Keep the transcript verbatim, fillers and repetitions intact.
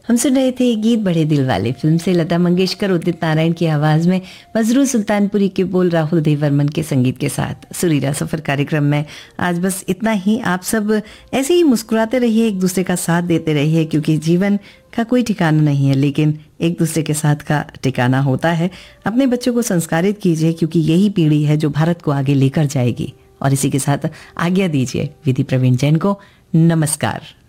हम सुन रहे थे गीत बड़े दिल वाले फिल्म से लता मंगेशकर उदित नारायण की आवाज में मजरू सुल्तानपुरी के बोल राहुल देव वर्मन के संगीत के साथ सुरीला सफर कार्यक्रम में आज बस इतना ही। आप सब ऐसे ही मुस्कुराते रहिए, एक दूसरे का साथ देते रहिए, क्योंकि जीवन का कोई ठिकाना नहीं है लेकिन एक दूसरे के साथ का ठिकाना होता है। अपने बच्चों को संस्कारित कीजिए क्योंकि यही पीढ़ी है जो भारत को आगे लेकर जाएगी। और इसी के साथ आज्ञा दीजिए विधि प्रवीण जैन को। नमस्कार।